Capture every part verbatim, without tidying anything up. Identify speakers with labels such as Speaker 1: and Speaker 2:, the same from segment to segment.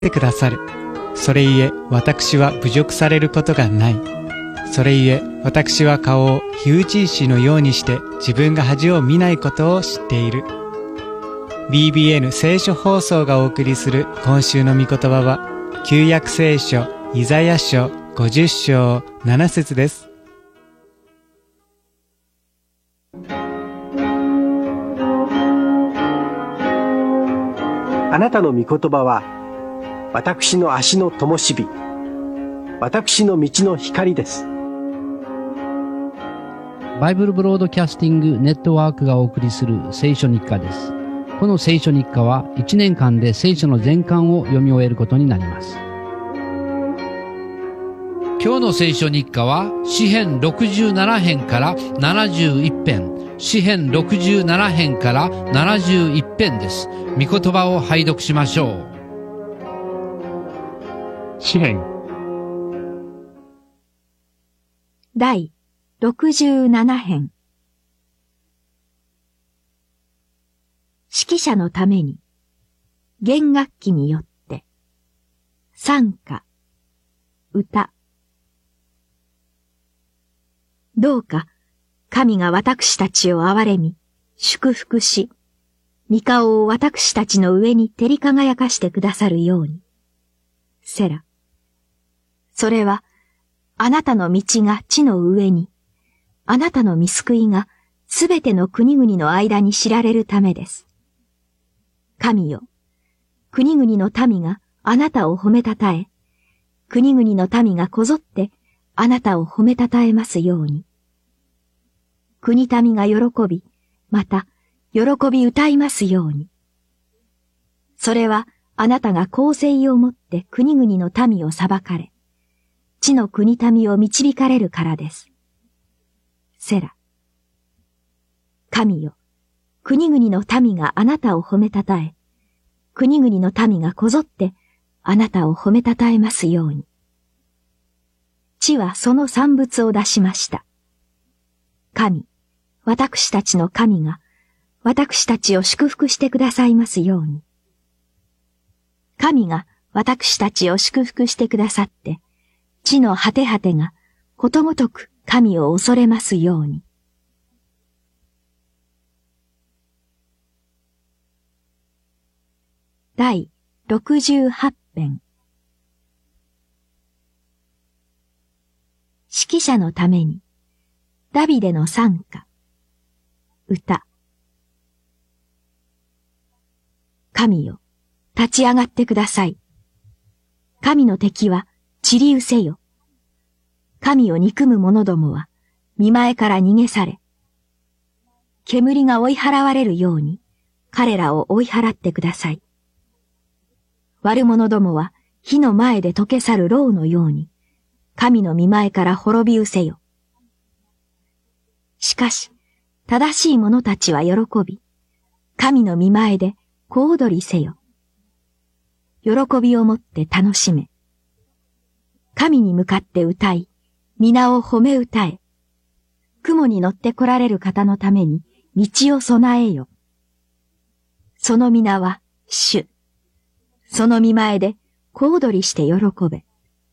Speaker 1: てくださる。それゆえ私は侮辱されることがない。それゆえ私は顔を火打ち石のようにして自分が恥を見ないことを知っている。ビービーエヌ 聖書放送がお送りする今週の御言葉は、旧約聖書イザヤ書ごじゅっ章なな節です。
Speaker 2: あなたの御言葉は私の足の灯火、私の道の光です。
Speaker 3: バイブルブロードキャスティングネットワークがお送りする聖書日課です。この聖書日課はいちねんかんで聖書の全巻を読み終えることになります。今日の聖書日課は詩編ろくじゅうなな編からななじゅういち編、詩編ろくじゅうなな編からななじゅういち編です。御言葉を拝読しましょう。
Speaker 4: 詩編
Speaker 5: 第ろくじゅうなな編。指揮者のために弦楽器によって賛歌、歌。どうか神が私たちを憐れみ祝福し、御顔を私たちの上に照り輝かしてくださるように。セラ。それはあなたの道が地の上に、あなたの御救いがすべての国々の間に知られるためです。神よ、国々の民があなたを褒めたたえ、国々の民がこぞってあなたを褒めたたえますように。国民が喜び、また喜び歌いますように。それはあなたが公正をもって国々の民を裁かれ、地の国民を導かれるからです。セラ。神よ、国々の民があなたを褒めたたえ、国々の民がこぞってあなたを褒めたたえますように。地はその産物を出しました。神、私たちの神が私たちを祝福してくださいますように。神が私たちを祝福してくださって、地の果て果てがことごとく神を恐れますように。第ろくじゅうはち編。指揮者のためにダビデの賛歌、歌。神よ、立ち上がってください。神の敵は散り失せよ。神を憎む者どもは見前から逃げ去れ。煙が追い払われるように彼らを追い払ってください。悪者どもは火の前で溶け去る蝋のように神の見前から滅び失せよ。しかし正しい者たちは喜び、神の見前で小躍りせよ。喜びをもって楽しめ。神に向かって歌い、皆を褒め歌え。雲に乗って来られる方のために道を備えよ。その皆は主。その見前で小躍りして喜べ。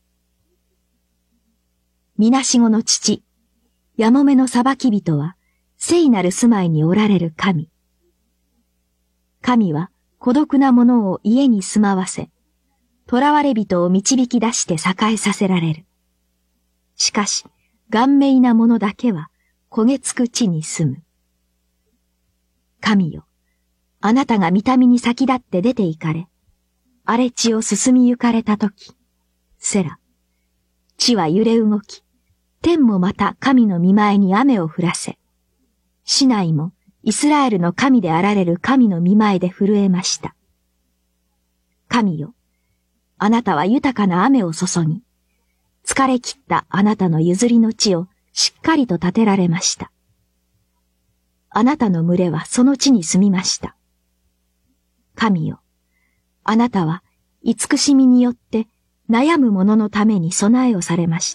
Speaker 5: みなしごの父、やもめの裁き人は、聖なる住まいにおられる神。神は孤独な者を家に住まわせ、囚われ人を導き出して栄えさせられる。しかし、顔面な者だけは焦げつく地に住む。神よ、あなたが御民に先立って出て行かれ、荒れ地を進み行かれたとき、セラ、地は揺れ動き、天もまた神の御前に雨を降らせ、市内もイスラエルの神であられる神の御前で震えました。神よ、あなたは豊かな雨を注ぎ、疲れ切ったあなたの譲りの地をしっかりと建てられました。あなたの群れはその地に住みました。神よ、あなたは慈しみによって悩む者のために備えをされました。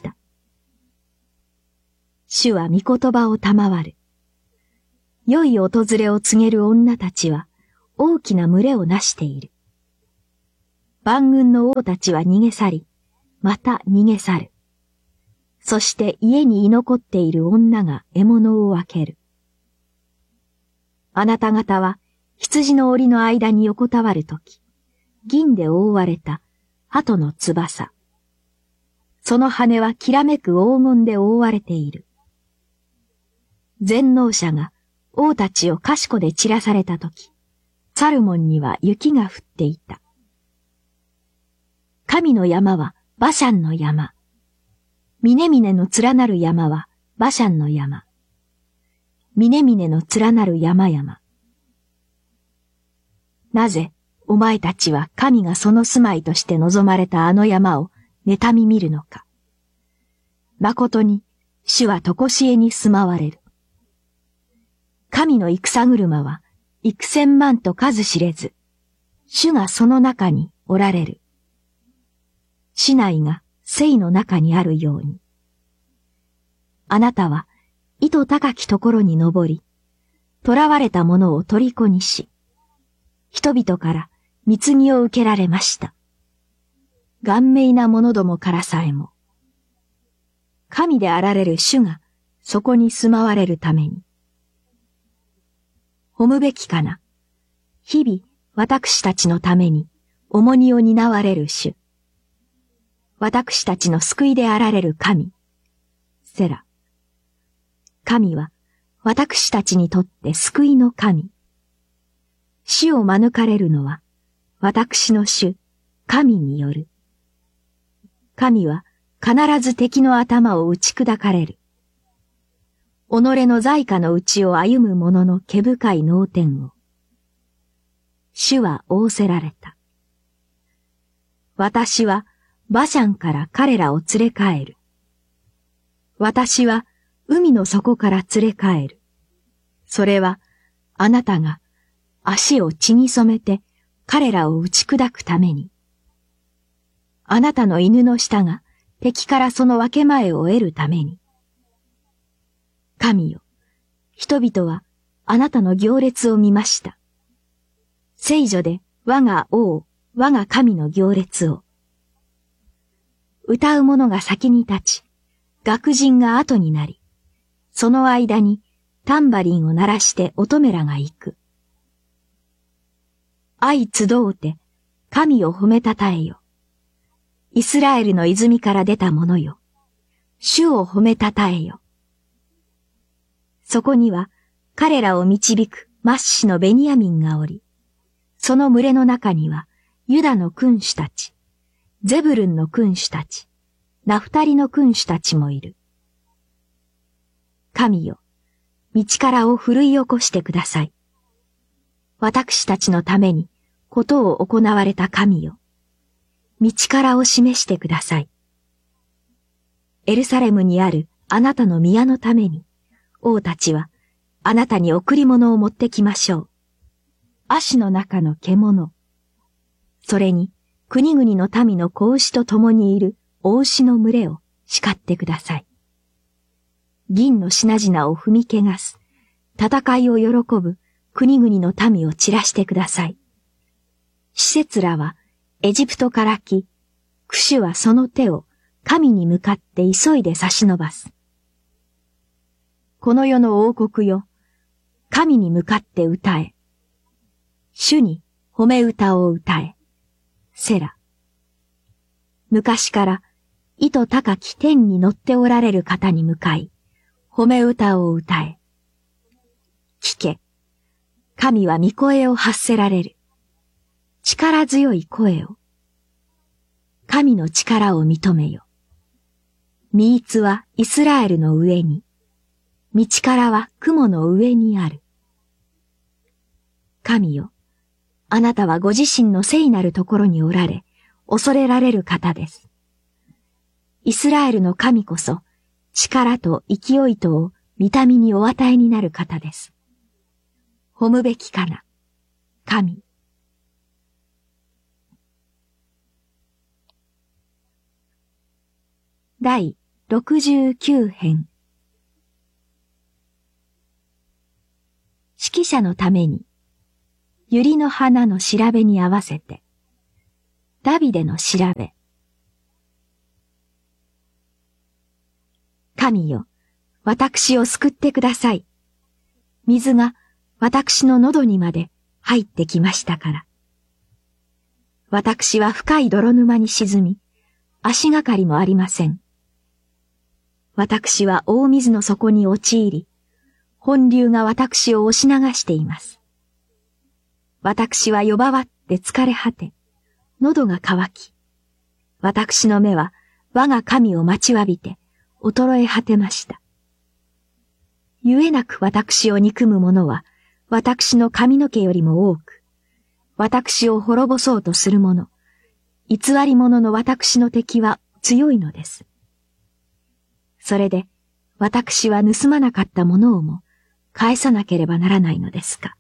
Speaker 5: 主は御言葉を賜る。良い訪れを告げる女たちは大きな群れをなしている。 万軍の王たちは逃げ去り、また逃げ去る。そして家に居残っている女が獲物を分ける。あなた方は羊の檻の間に横たわるとき、銀で覆われた鳩の翼。その羽はきらめく黄金で覆われている。全能者が王たちを賢で散らされたとき、サルモンには雪が降っていた。神の山はバシャンの山。峰々の連なる山はバシャンの山。峰々の連なる山々。なぜお前たちは神がその住まいとして望まれたあの山を妬み見るのか。誠に主はとこしえに住まわれる。神の戦車は幾千万と数知れず、主がその中におられる。市内が聖の中にあるように。あなたは糸高きところに登り、囚われた者を虜にし、人々から貢ぎを受けられました。顔昧な者どもからさえも。神であられる主がそこに住まわれるために。褒むべきかな。日々私たちのために重荷を担われる主。私たちの救いであられる神。セラ。神は私たちにとって救いの神。死を免れるのは私の主、神による。神は必ず敵の頭を打ち砕かれる。己の在家のうちを歩む者の毛深い脳天を。主は仰せられた。私はバシャンから彼らを連れ帰る。私は海の底から連れ帰る。それはあなたが足を血に染めて彼らを打ち砕くために。あなたの犬の舌が敵からその分け前を得るために。神よ、人々はあなたの行列を見ました。聖女で我が王、我が神の行列を。歌う者が先に立ち、楽人が後になり、その間にタンバリンを鳴らして乙女らが行く。愛集うて、神を褒めたたえよ。イスラエルの泉から出たものよ。主を褒めたたえよ。そこには彼らを導く末子のベニヤミンがおり、その群れの中にはユダの君主たち、ゼブルンの君主たち、ナフタリの君主たちもいる。神よ、道からを奮い起こしてください。私たちのためにことを行われた神よ、道からを示してください。エルサレムにあるあなたの宮のために、王たちはあなたに贈り物を持ってきましょう。葦の中の獣。それに国々の民の子牛と共にいる大牛の群れを叱ってください。銀の品々を踏み汚す、戦いを喜ぶ国々の民を散らしてください。使節らはエジプトから来、クシュはその手を神に向かって急いで差し伸ばす。この世の王国よ、神に向かって歌え。主に褒め歌を歌え。セラ。昔から糸高き天に乗っておられる方に向かい、褒め歌を歌え。聞け。神は御声を発せられる。力強い声を。神の力を認めよ。御逸はイスラエルの上に、道からは雲の上にある。神よ、あなたはご自身の聖なるところにおられ、恐れられる方です。イスラエルの神こそ、力と勢いとを御民にお与えになる方です。褒むべきかな、神。第ろくじゅうきゅう編。指揮者のために、百合の花の調べに合わせて、 ダビデの調べ。神よ、私を救ってください。水が私の喉にまで入ってきましたから。私は深い泥沼に沈み、足がかりもありません。私は大水の底に陥り、本流が私を押し流しています。私は弱ばって疲れ果て、喉が渇き、私の目は我が神を待ちわびて衰え果てました。ゆえなく私を憎む者は私の髪の毛よりも多く、私を滅ぼそうとする者、偽り者の私の敵は強いのです。それで私は盗まなかったものをも返さなければならないのですか。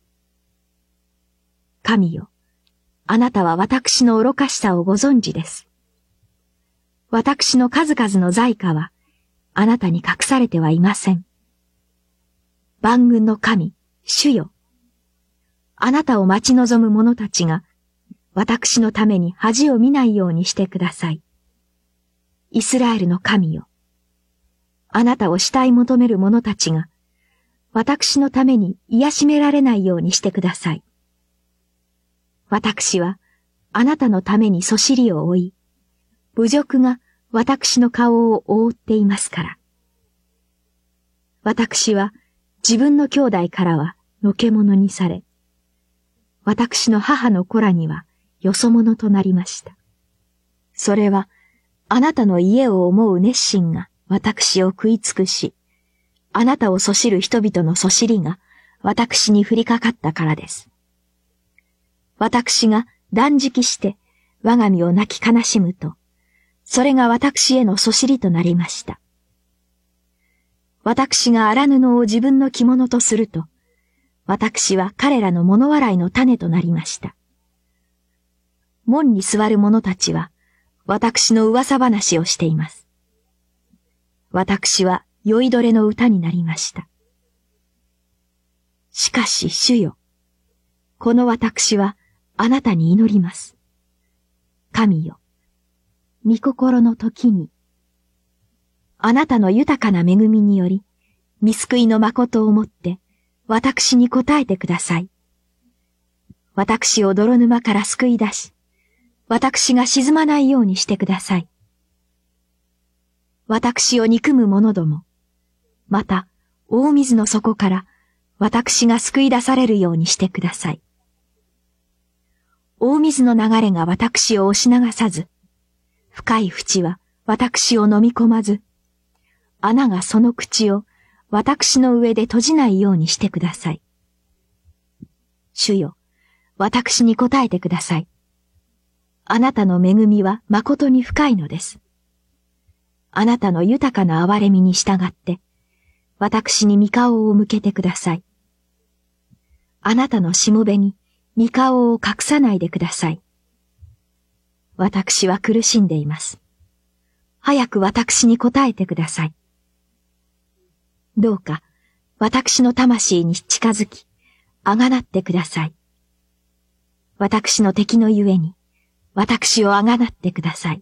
Speaker 5: 神よ、あなたは私の愚かしさをご存知です。私の数々の罪過はあなたに隠されてはいません。万軍の神、主よ。あなたを待ち望む者たちが私のために恥を見ないようにしてください。イスラエルの神よ。あなたを慕い求める者たちが私のために癒しめられないようにしてください。私はあなたのためにそしりを追い、侮辱が私の顔を覆っていますから。私は自分の兄弟からはのけ者にされ、私の母の子らにはよそ者となりました。それはあなたの家を思う熱心が私を食い尽くし、あなたをそしる人々のそしりが私に降りかかったからです。私が断食して我が身を泣き悲しむと、それが私へのそしりとなりました。私が荒布を自分の着物とすると、私は彼らの物笑いの種となりました。門に座る者たちは、私の噂話をしています。私は酔いどれの歌になりました。しかし主よ、この私はあなたに祈ります。神よ、御心の時に、あなたの豊かな恵みにより、御救いの誠をもって、私に答えてください。私を泥沼から救い出し、私が沈まないようにしてください。私を憎む者ども、また、大水の底から私が救い出されるようにしてください。大水の流れが私を押し流さず、深い淵は私を飲み込まず、穴がその口を私の上で閉じないようにしてください。主よ、私に答えてください。あなたの恵みは誠に深いのです。あなたの豊かな憐れみに従って、私に御顔を向けてください。あなたのしもべに御顔を隠さないでください。私は苦しんでいます。早く私に答えてください。どうか私の魂に近づき、あがなってください。私の敵のゆえに、私をあがなってください。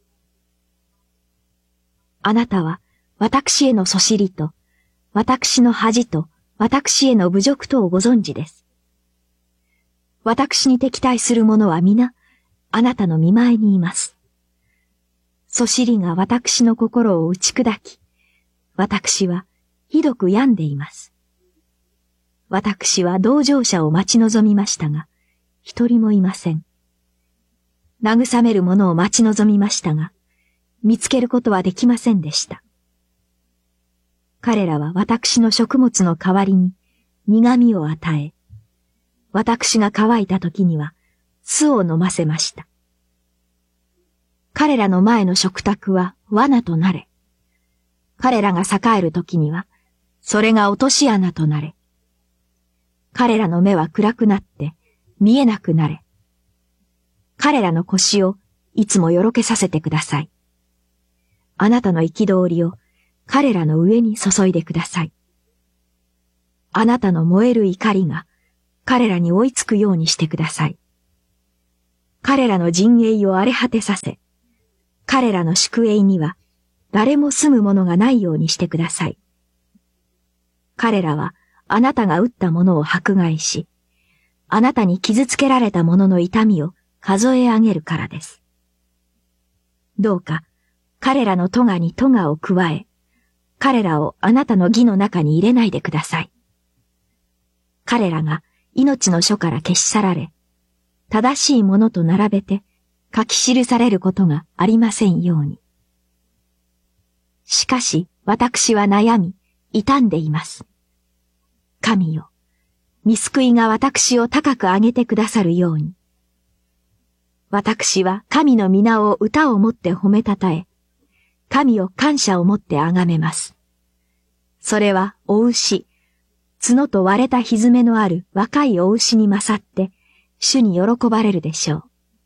Speaker 5: あなたは私へのそしりと、私の恥と、私への侮辱とをご存知です。私に敵対する者は皆、あなたの見前にいます。そしりが私の心を打ち砕き、私はひどく病んでいます。私は同情者を待ち望みましたが、一人もいません。慰める者を待ち望みましたが、見つけることはできませんでした。彼らは私の食物の代わりに苦味を与え、私が乾いた時には酢を飲ませました。彼らの前の食卓は罠となれ、彼らが栄える時にはそれが落とし穴となれ、彼らの目は暗くなって見えなくなれ、彼らの腰をいつもよろけさせてください。あなたの憤りを彼らの上に注いでください。あなたの燃える怒りが彼らに追いつくようにしてください。 彼らの陣営を荒れ果てさせ、彼らの宿営には誰も住むものがないようにしてください。彼らはあなたが撃ったものを迫害し、あなたに傷つけられたものの痛みを数え上げるからです。どうか彼らの咎に咎を加え、彼らをあなたの義の中に入れないでください。彼らが命の書から消し去られ、正しいものと並べて書き記されることがありませんように。しかし私は悩み、傷んでいます。神よ、御救いが私を高く上げてくださるように。私は神の皆を歌をもって褒めたたえ、神を感謝をもって崇めます。それはお牛、角と割れたひずめのある若いお牛に勝って、主に喜ばれるでしょう。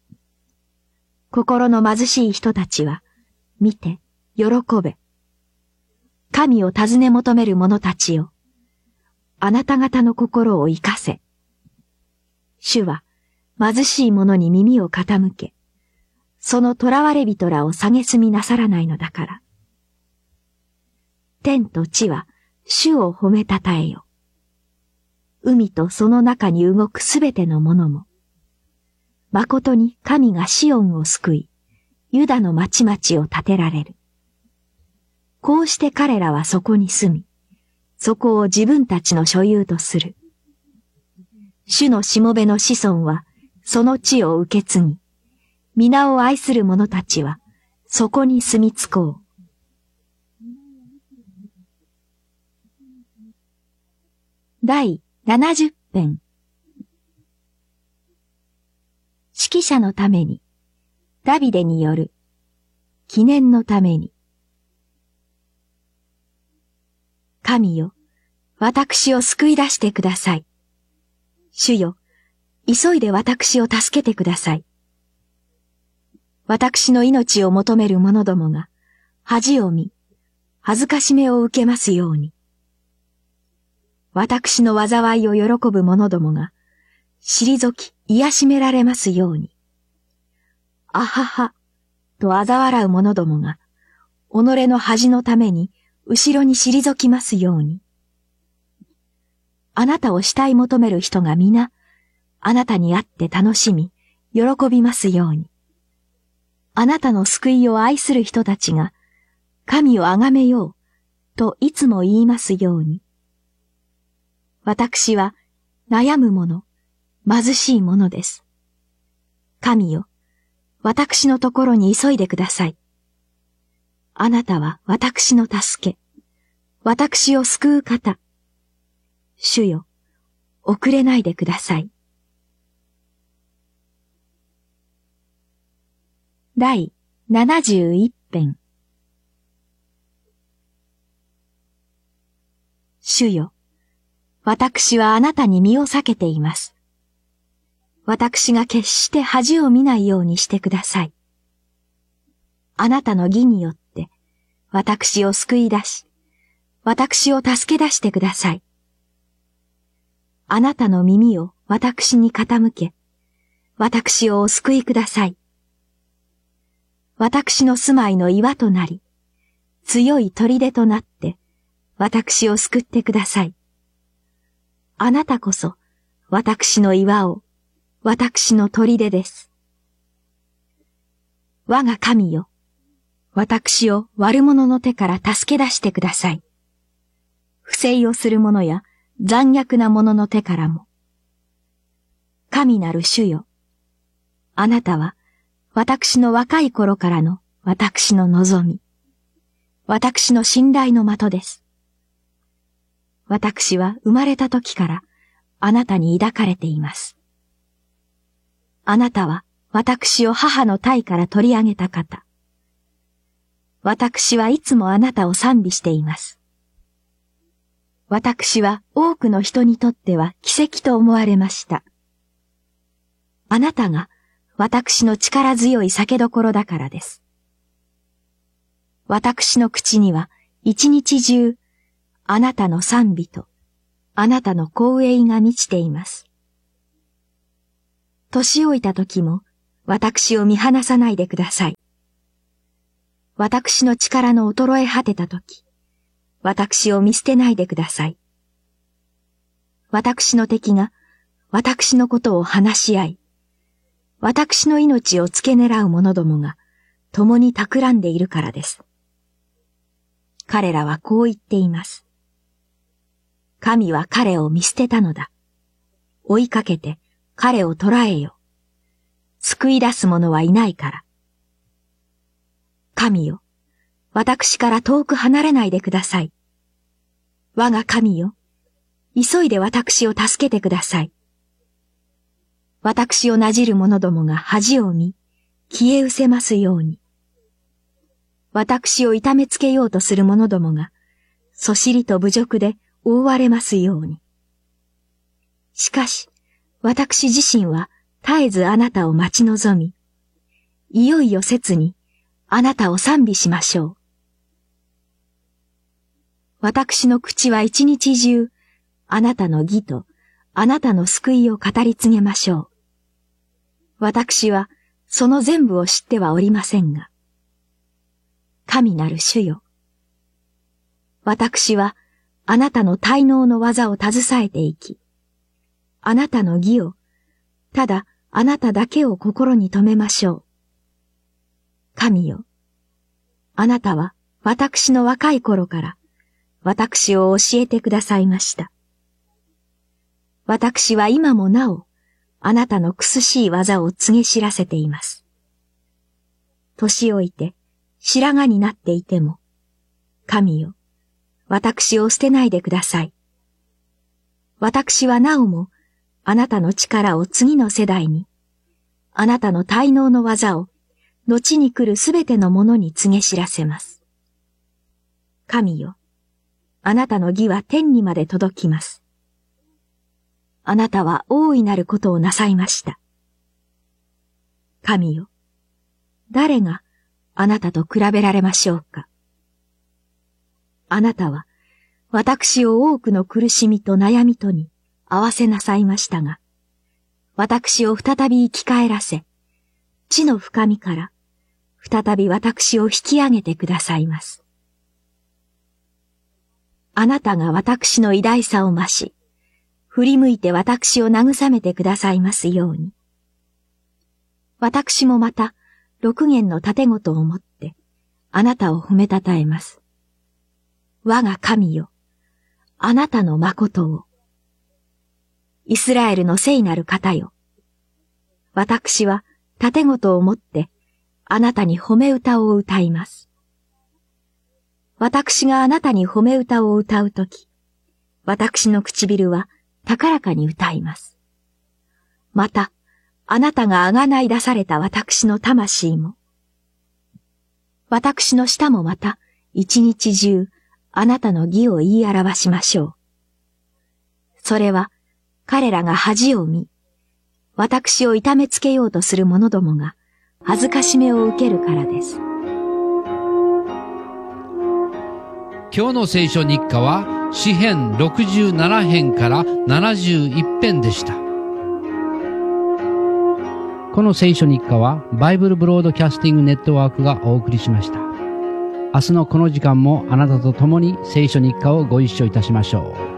Speaker 5: 心の貧しい人たちは、見て、喜べ。神を尋ね求める者たちよ。あなた方の心を生かせ。主は、貧しい者に耳を傾け、その囚われ人らを蔑みなさらないのだから。天と地は、主を褒めたたえよ。海とその中に動くすべてのものも。誠に神がシオンを救い、ユダの町々を建てられる。こうして彼らはそこに住み、そこを自分たちの所有とする。主のしもべの子孫は、その地を受け継ぎ、皆を愛する者たちは、そこに住み着こう。第ななじゅっぺん。指揮者のために、ダビデによる、記念のために。神よ、私を救い出してください。主よ、急いで私を助けてください。私の命を求める者どもが、恥を見、恥ずかしめを受けますように。私の災いを喜ぶ者どもが、退き、癒しめられますように。あはは、と嘲笑う者どもが、己の恥のために、後ろに退きますように。あなたを慕い求める人が皆、あなたに会って楽しみ、喜びますように。あなたの救いを愛する人たちが、神をあがめよう、といつも言いますように。私は、悩む者、貧しい者です。神よ、私のところに急いでください。あなたは私の助け、私を救う方。主よ、遅れないでください。第ななじゅういっぺん。主よ、私はあなたに身を避けています。私が決して恥を見ないようにしてください。あなたの義によって、私を救い出し、私を助け出してください。あなたの耳を私に傾け、私をお救いください。私の住まいの岩となり、強い砦となって、私を救ってください。あなたこそ、私の岩を、私の砦です。我が神よ、私を悪者の手から助け出してください。不正をする者や残虐な者の手からも。神なる主よ、あなたは私の若い頃からの私の望み、私の信頼の的です。私は生まれた時からあなたに抱かれています。あなたは私を母の胎から取り上げた方。私はいつもあなたを賛美しています。私は多くの人にとっては奇跡と思われました。あなたが私の力強い酒どころだからです。私の口には一日中、あなたの賛美と、あなたの光栄が満ちています。年老いた時も、 私を見放さないでください。私の力の衰え果てたとき、私を見捨てないでください。私の敵が私のことを話し合い、私の命を付け狙う者どもが共に企んでいるからです。彼らはこう言っています。神は彼を見捨てたのだ。追いかけて彼を捕らえよ。救い出す者はいないから。神よ、私から遠く離れないでください。我が神よ、急いで私を助けてください。私をなじる者どもが恥を見、消え失せますように。私を痛めつけようとする者どもが、そしりと侮辱で覆われますように。しかし、私自身は絶えずあなたを待ち望み、いよいよ切にあなたを賛美しましょう。私の口は一日中、あなたの義とあなたの救いを語り継げましょう。私はその全部を知ってはおりませんが、神なる主よ。私はあなたの大能の技を携えていき、あなたの義を、ただあなただけを心に留めましょう。神よ。あなたは私の若い頃から私を教えてくださいました。私は今もなおあなたの苦しい技を告げ知らせています。年老いて白髪になっていても、神よ、私を捨てないでください。私はなおもあなたの力を次の世代に、あなたの大能の技を後に来るすべてのものに告げ知らせます。神よ、あなたの義は天にまで届きます。あなたは大いなることをなさいました。神よ、誰があなたと比べられましょうか。あなたは私を多くの苦しみと悩みとに合わせなさいましたが、私を再び生き返らせ、地の深みから再び私を引き上げてくださいます。あなたが私の偉大さを増し、振り向いて私を慰めてくださいますように。私もまた六弦の盾ごとを持ってあなたを褒めたたえます。我が神よ、あなたの誠を。イスラエルの聖なる方よ。私は盾ごとを持ってあなたに褒め歌を歌います。私があなたに褒め歌を歌うとき、私の唇は高らかに歌います。また、あなたがあがない出された私の魂も、私の舌もまた一日中あなたの義を言い表しましょう。それは彼らが恥を見、私を痛めつけようとする者どもが恥ずかしめを受けるからです。
Speaker 3: 今日の聖書日課は詩編ろくじゅうなな編からななじゅういち編でした。この聖書日課はバイブルブロードキャスティングネットワークがお送りしました。明日のこの時間もあなたと共に聖書日課をご一緒いたしましょう。